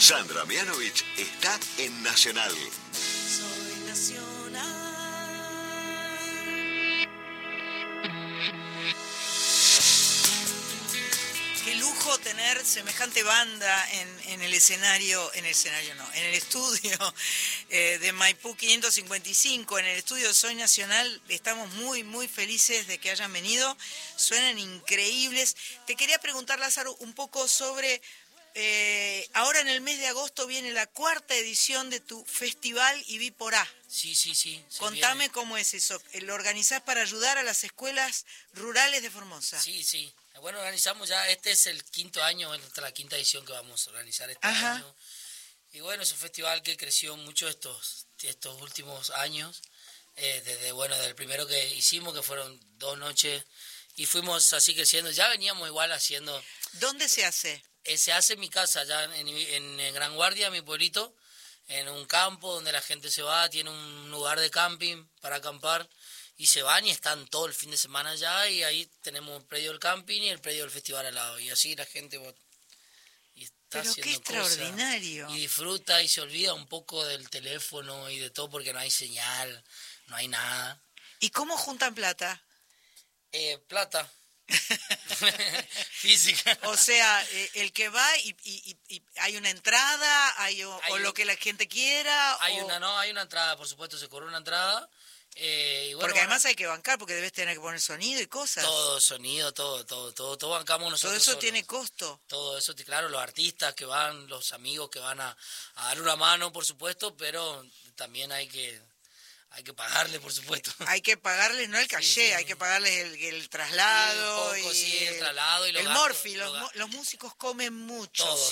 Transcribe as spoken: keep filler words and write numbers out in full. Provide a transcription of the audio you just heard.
Sandra Mianovich está en Nacional. Soy Nacional. Qué lujo tener semejante banda en, en el escenario, en el escenario no, en el estudio eh, de Maipú quinientos cincuenta y cinco, en el estudio de Soy Nacional. Estamos muy, muy felices de que hayan venido. Suenan increíbles. Te quería preguntar, Lázaro, un poco sobre... Eh, ahora en el mes de agosto viene la cuarta edición de tu festival I V I por A. Sí, sí, sí. Contame viene. cómo es eso. ¿Lo organizás para ayudar a las escuelas rurales de Formosa? Sí, sí. Bueno, organizamos ya, este es el quinto año, esta es la quinta edición que vamos a organizar este Ajá. año. Y bueno, es un festival que creció mucho estos, estos últimos años. Eh, desde, bueno, desde el primero que hicimos, que fueron dos noches, y fuimos así creciendo. Ya veníamos igual haciendo... ¿Dónde se hace? Eh, se hace en mi casa, allá en, en, en Gran Guardia, mi pueblito, en un campo donde la gente se va, tiene un lugar de camping para acampar, y se van y están todo el fin de semana allá, y ahí tenemos el predio del camping y el predio del festival al lado, y así la gente va, y está Pero haciendo qué extraordinario. cosas, y disfruta y se olvida un poco del teléfono y de todo porque no hay señal, no hay nada. ¿Y cómo juntan plata? Eh, plata. Física. O sea, eh, el que va y, y, y, y hay una entrada, hay, o, hay o un, lo que la gente quiera. Hay o... una, no, hay una entrada, por supuesto, se cobra una entrada. Eh, y bueno, porque además bueno, hay que bancar, porque debes tener que poner sonido y cosas. todo, sonido, todo, todo, todo, todo bancamos nosotros. Todo eso solos. tiene costo. Todo eso, claro, los artistas que van, los amigos que van a, a dar una mano, por supuesto, pero también hay que... Hay que pagarle, por supuesto. Hay que pagarles, no el caché, sí, sí. Hay que pagarles el, el traslado. Sí, un poco, y sí, el traslado y los el gastos, morfi, los, los, los músicos comen mucho. Todo,